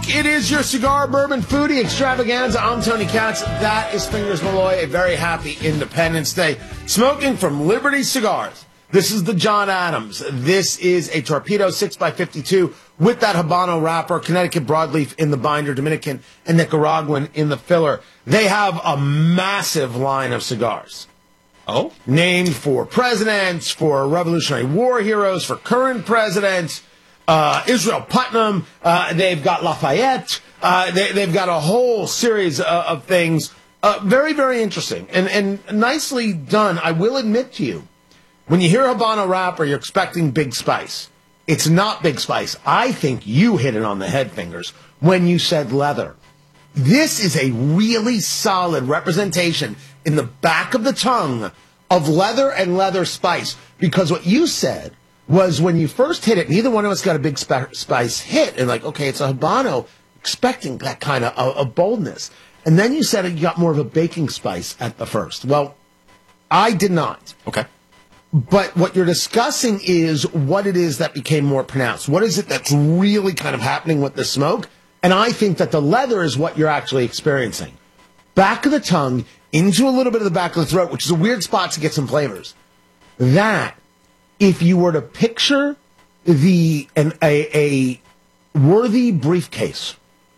week. It is your Cigar Bourbon Foodie Extravaganza. I'm Tony Katz. That is Fingers Malloy. A very happy Independence Day. Smoking from Liberty Cigars. This is the John Adams. This is a Torpedo 6x52 with that Habano wrapper, Connecticut broadleaf in the binder, Dominican and Nicaraguan in the filler. They have a massive line of cigars. Oh? Named for presidents, for Revolutionary War heroes, for current presidents. Israel Putnam, they've got Lafayette, they've got a whole series of things. Very, very interesting and nicely done. I will admit to you, when you hear Habano wrapper, you're expecting Big Spice. It's not Big Spice. I think you hit it on the head, Fingers, when you said leather. This is a really solid representation in the back of the tongue of leather and leather spice, because what you said was when you first hit it, neither one of us got a Big Spice hit. And like, okay, it's a Habano, expecting that kind of boldness. And then you said you got more of a baking spice at the first. Well, I did not. Okay. But what you're discussing is what it is that became more pronounced. What is it that's really kind of happening with the smoke? And I think that the leather is what you're actually experiencing. Back of the tongue, into a little bit of the back of the throat, which is a weird spot to get some flavors. That, if you were to picture a worthy briefcase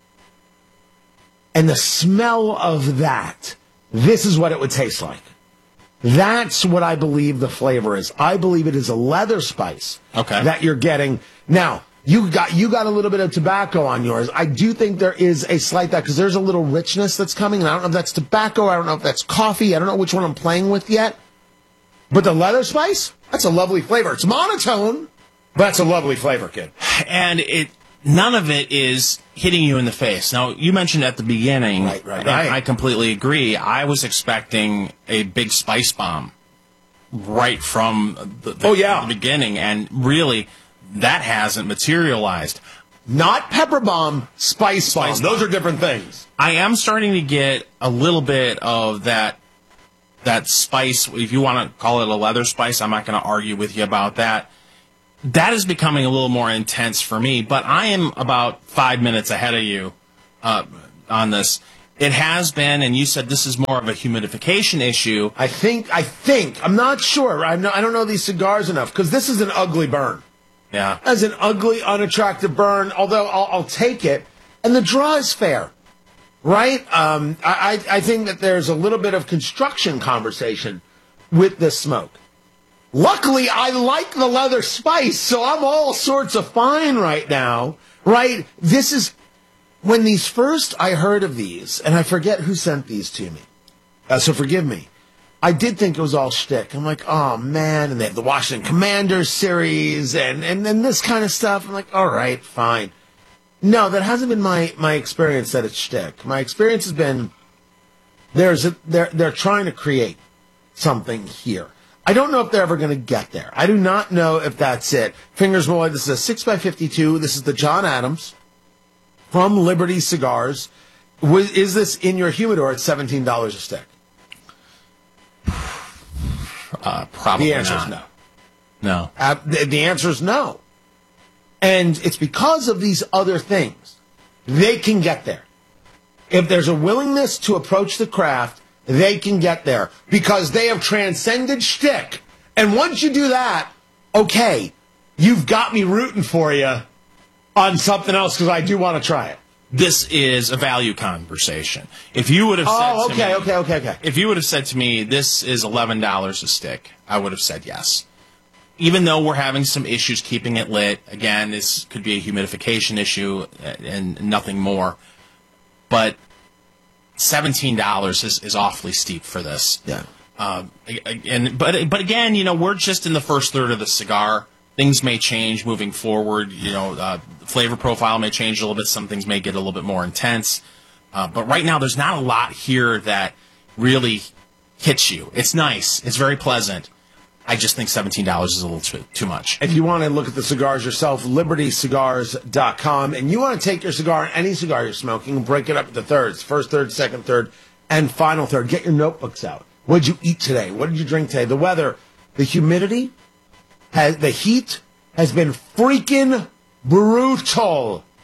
and the smell of that, this is what it would taste like. That's what I believe the flavor is. I believe it is a leather spice that you're getting. Now, you got a little bit of tobacco on yours. I do think there is a slight that, because there's a little richness that's coming. And I don't know if that's tobacco. I don't know if that's coffee. I don't know which one I'm playing with yet. But the leather spice, that's a lovely flavor. It's monotone, but that's a lovely flavor, kid. And none of it is hitting you in the face. Now, you mentioned at the beginning, right. And I completely agree. I was expecting a big spice bomb right from the beginning, and really, that hasn't materialized. Not pepper bomb, spice bomb. Those are different things. I am starting to get a little bit of that spice, if you want to call it a leather spice. I'm not going to argue with you about that. That is becoming a little more intense for me, but I am about 5 minutes ahead of you on this. It has been, and you said this is more of a humidification issue. I think, I'm not sure. I don't know these cigars enough, because this is an ugly burn. Yeah. As an ugly, unattractive burn, although I'll take it. And the draw is fair. Right? I think that there's a little bit of construction conversation with this smoke. Luckily, I like the leather spice, so I'm all sorts of fine right now. Right? This is, when these first I heard of these, and I forget who sent these to me, so forgive me. I did think it was all shtick. I'm like, oh man, and they have the Washington Commanders series, and this kind of stuff. I'm like, all right, fine. No, that hasn't been my experience that it's shtick. My experience has been they're trying to create something here. I don't know if they're ever going to get there. I do not know if that's it. Fingers Malloy, this is a 6x52. This is the John Adams from Liberty Cigars. Is this in your humidor at $17 a stick? Probably the answer not. is no. No. The answer is no. And it's because of these other things. They can get there. If there's a willingness to approach the craft, they can get there. Because they have transcended shtick. And once you do that, okay, you've got me rooting for you on something else, because I do want to try it. This is a value conversation. If you would have said okay. If you would have said to me, this is $11 a stick, I would have said yes. Even though we're having some issues keeping it lit, again, this could be a humidification issue and nothing more. But $17 is awfully steep for this. Yeah. But again, we're just in the first third of the cigar. Things may change moving forward. The flavor profile may change a little bit. Some things may get a little bit more intense. But right now, there's not a lot here that really hits you. It's nice. It's very pleasant. I just think $17 is a little too much. If you want to look at the cigars yourself, libertycigars.com, and you want to take your cigar, any cigar you're smoking, and break it up into thirds, first third, second third, and final third. Get your notebooks out. What did you eat today? What did you drink today? The weather, the humidity, the heat has been freaking brutal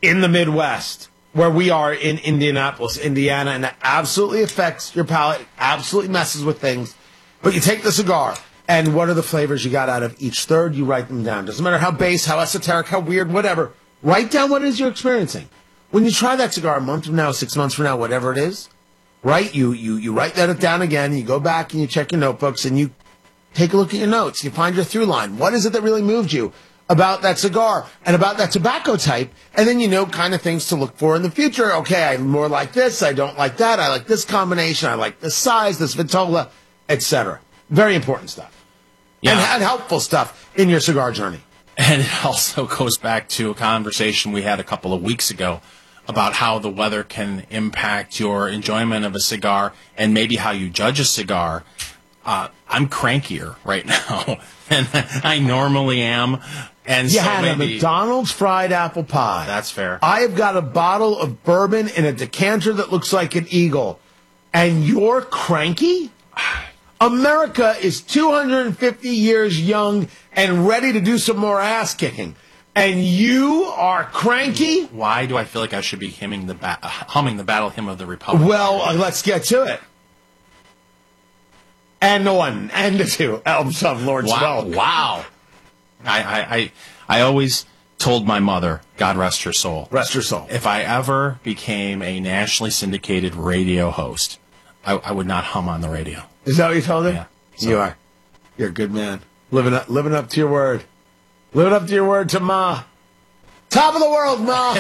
in the Midwest, where we are in Indianapolis, Indiana, and that absolutely affects your palate, absolutely messes with things. But you take the cigar, and what are the flavors you got out of each third? You write them down. Doesn't matter how base, how esoteric, how weird, whatever. Write down what it is you're experiencing. When you try that cigar a month from now, 6 months from now, whatever it is, right? You write that down again, you go back and you check your notebooks, and you take a look at your notes. You find your through line. What is it that really moved you about that cigar and about that tobacco type? And then you know kind of things to look for in the future. Okay, I more like this. I don't like that. I like this combination. I like this size, this vitola, etc. Very important stuff. Yeah. And helpful stuff in your cigar journey. And it also goes back to a conversation we had a couple of weeks ago about how the weather can impact your enjoyment of a cigar and maybe how you judge a cigar. I'm crankier right now than I normally am. And You so had a maybe McDonald's fried apple pie. That's fair. I have got a bottle of bourbon in a decanter that looks like an eagle. And you're cranky? America is 250 years young and ready to do some more ass kicking. And you are cranky? Why do I feel like I should be humming the Battle Hymn of the Republic? Well, let's get to it. And the 1, and the 2, Elms of Lord Smoke. Wow. I always told my mother, God rest her soul. Rest her soul. If I ever became a nationally syndicated radio host, I would not hum on the radio. Is that what you told her? Yeah. So- You are. You're a good man. Living up to your word. Living up to your word to Ma. Top of the world, Ma.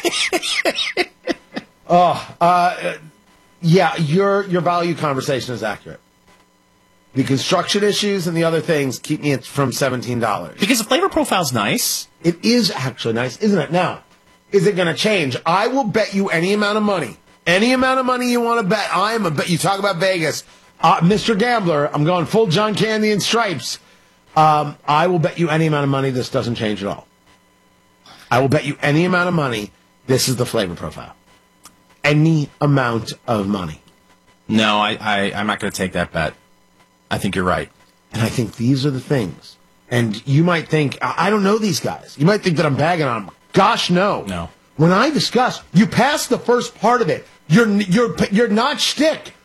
Yeah, your value conversation is accurate. The construction issues and the other things keep me from $17. Because the flavor profile's nice. It is actually nice, isn't it? Now, is it going to change? I will bet you any amount of money. Any amount of money you want to bet. I am a bet. You talk about Vegas. Mr. Gambler, I'm going full John Candy and Stripes. I will bet you any amount of money this doesn't change at all. I will bet you any amount of money this is the flavor profile. Any amount of money. No, I'm not going to take that bet. I think you're right. And I think these are the things. And you might think, I don't know these guys. You might think that I'm bagging on them. Gosh, no. No. When I discuss, you pass the first part of it. You're not shtick.